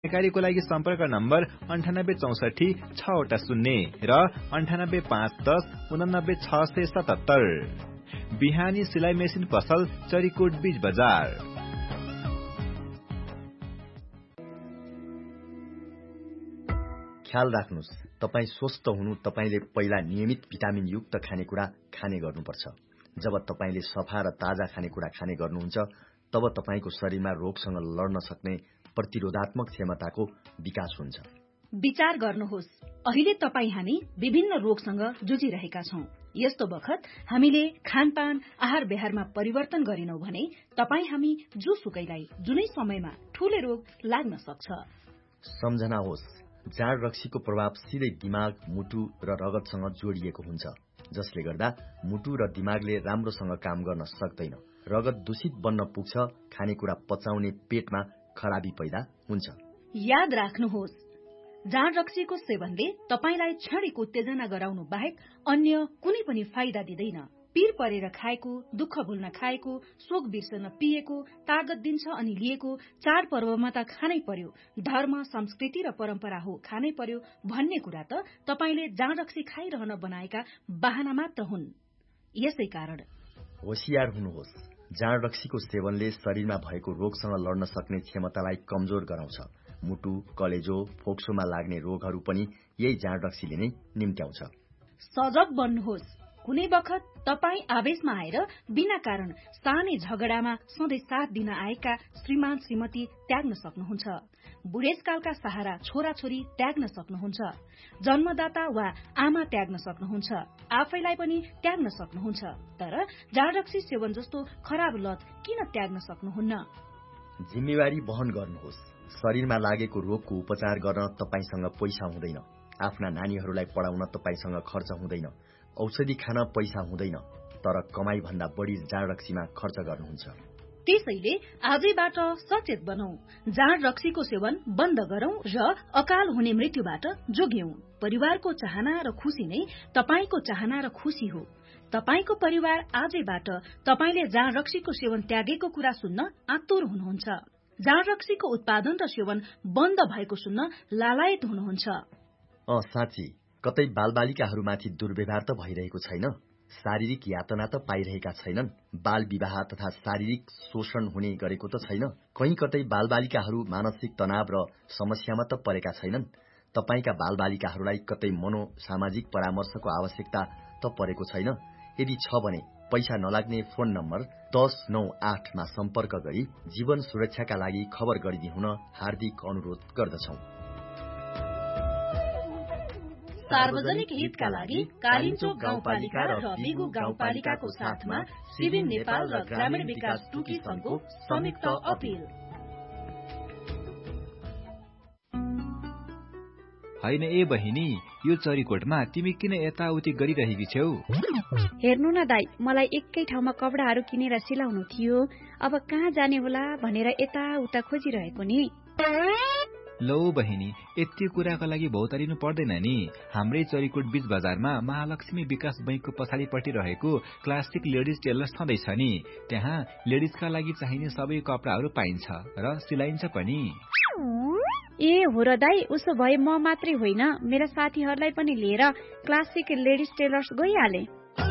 जानकारीको लागि सम्पर्क नम्बर 9864 6 0 र 9851 89 677। बिहानी सिलाई मेसिन पसल, चरीकोट बीज बजार। ख्याल राख्नुस्, तपाई स्वस्थ हुनु तपाईले पहिला नियमित भिटामिन युक्त खानेकुरा खाने गर्नुपर्छ। जब तपाईले सफा र ताजा खानेकुरा खाने गर्नुहुन्छ तब तपाईको शरीरमा रोगसँग लड्न सक्ने प्रतिरोधात्मक क्षमताको विकास हुन्छ। विचार गर्नुहोस्, अहिले तपाई हामी विभिन्न रोगसँग जुझिरहेका छौं। यस्तो बखत हामीले खानपान आहार व्यवहारमा परिवर्तन गरिनौ भने तपाई हामी जोसुकैलाई जुनै समयमा ठूले रोग लाग्न सक्छ। सम्झना होस्, जाँड रक्सीको प्रभाव सिधै दिमाग, मुटु र रगतसँग जोडिएको हुन्छ, जसले गर्दा मुटु र दिमागले राम्रोसँग काम गर्न सक्दैन। रगत दूषित बन्न पुग्छ, खानेकुरा पचाउने पेटमा खराबी पैदा हुन्छ। याद राख्नुहोस्, जाँड रक्सीको सेवनले तपाईलाई क्षणिक उत्तेजना गराउनु बाहेक अन्य कुनै पनि फाइदा दिँदैन। पीर परेर खाएको, दुःख भुल्न खाएको, शोक बिर्सन पिएको, तागत दिन्छ अनि लिएको, चाडपर्वमा त खानै पर्यो, धर्म, संस्कृति र परम्परा हो खानै पर्यो भन्ने कुरा त तपाईले जाँड रक्सी खाइरहन बनाएका बहाना मात्र हुन्। यसै कारण होशियार हुनुहोस्, जाँड रक्सीको सेवनले शरीरमा भएको रोगसँग लड्न सक्ने क्षमतालाई कमजोर गराउँछ। मुटु, कलेजो, फोक्सोमा लाग्ने रोगहरू पनि यही जाँड रक्सीले नै निम्त्याउँछ। सजग बन्नुहोस्, कुनै बखत तपाई आवेशमा आएर बिना कारण सानै झगडामा सधैँ साथ दिन आएका श्रीमान श्रीमती त्याग्न सक्नुहुन्छ। बुढेसकालका सहारा छोराछोरी त्याग्न सक्नुहुन्छ। जन्मदाता वा आमा त्याग्न सक्नुहुन्छ। आफैलाई पनि त्याग्न सक्नुहुन्छ। तर जाँड रक्सी सेवन जस्तो खराब लत किन त्याग्न सक्नुहुन्न? जिम्मेवारी वहन गर्नुहोस्। शरीरमा लागेको रोगको उपचार गर्न तपाईसँग पैसा हुँदैन। आफ्ना नानीहरूलाई पढाउन तपाईसँग खर्च हुँदैन। औषधि खान पैसा हुँदैन, तर कमाई भन्दा बढी जाँड रक्सीमा खर्च गर्नुहुन्छ। त्यसैले आजैबाट सचेत बनौं, जाँड रक्सीको सेवन बन्द गरौं र अकाल हुने मृत्युबाट जोग्यौं। परिवारको चाहना र खुशी नै तपाईको चाहना र खुशी हो। तपाईको परिवार आजैबाट तपाईले जाँड रक्सीको सेवन त्यागेको कुरा सुन्न आतुर हुनुहुन्छ। जाँड रक्सीको उत्पादन र सेवन बन्द भएको सुन्न लालायत हुनुहुन्छ। साँच्ची, कतै बालबालिकाहरूमाथि दुर्व्यवहार त भइरहेको छैन? शारीरिक यातना त पाइरहेका छैनन्? बाल विवाह तथा शारीरिक शोषण हुने गरेको त छैन? कहीँ कतै बालबालिकाहरू मानसिक तनाव र समस्यामा त परेका छैनन्? तपाईका बालबालिकाहरूलाई कतै मनोसामाजिक परामर्शको आवश्यकता त परेको छैन? यदि छ भने पैसा नलाग्ने फोन नम्बर 1098 मा सम्पर्क गरी जीवन सुरक्षाका लागि खबर गरिदिनुहुन हार्दिक अनुरोध गर्दछौं। सार्वजनिक हितका लागि कालिन्चोक गाउँपालिका र बिगु गाउँपालिकाको साथमा सिभिन नेपाल र ग्रामीण विकास टुकी संघको संयुक्त अपील। हैन ए बहिनी, यो चरीकोटमा तिमी किन यताउति गरिरहेकी छेउ? हेर्नु न दाइ, मलाई एकै ठाउँमा कपडाहरू किनेर सिलाउनु थियो। अब कहाँ जाने होला भनेर यताउता खोजिरहेको नि। लौ बहिनी, यति कुराका लागि भौतारिनु पर्दैन नि। हाम्रै चरीकोट बीच बजारमा महालक्ष्मी विकास बैंकको पछाडिपट्टि रहेको क्लासिक लेडिज टेलर छँदैछ नि। त्यहाँ लेडिजका लागि चाहिने सबै कपडाहरू पाइन्छ र सिलाइन्छ पनि। ए हो र दाइ, उसो भए म मात्रै होइन, मेरा साथीहरूलाई पनि लिएर क्लासिक लेडिज टेलर्स गइहाले।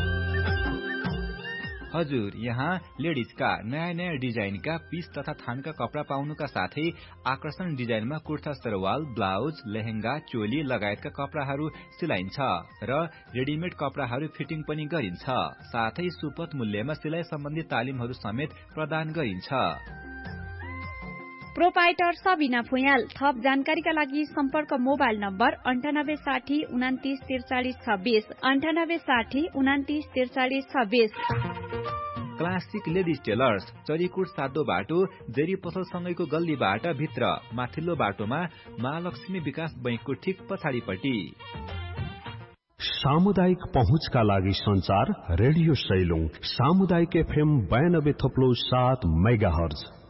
हजुर, यहाँ लेडिजका नयाँ नयाँ डिजाइनका पीस तथा थानका कपडा पाउनुका साथै आकर्षण डिजाइनमा कुर्ता सरवाल, ब्लाउज, लेहेंगा, चोली लगायतका कपडाहरू सिलाइन्छ र रेडिमेड कपडाहरू फिटिङ पनि गरिन्छ। साथै सुपथ मूल्यमा सिलाइ सम्बन्धी तालिमहरू समेत प्रदान गरिन्छ। प्रोपाइटर सबिना फुयाल। थप जानकारीका लागि सम्पर्क mobile number 9860 29 43 26 9860 29 43 26। Classic ladies tailors, Charikot सातो बाटो, जेरी पसलसँगैको गल्लीबाट भित्र माथिल्लो बाटोमा महालक्ष्मी विकास बैंकको ठिक पछाडिपट्टि। सामुदायिक पहुँचका लागि संचार रेडियो सैलुङ सामुदायिक FM 92.7 मेगाहर्ज।